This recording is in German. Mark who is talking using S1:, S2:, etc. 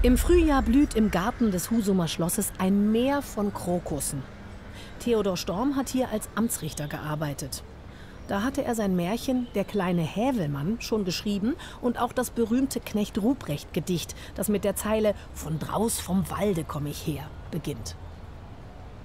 S1: Im Frühjahr blüht im Garten des Husumer Schlosses ein Meer von Krokussen. Theodor Storm hat hier als Amtsrichter gearbeitet. Da hatte er sein Märchen »Der kleine Häwelmann« schon geschrieben und auch das berühmte Knecht-Ruprecht-Gedicht, das mit der Zeile »Von draus vom Walde komm ich her« beginnt.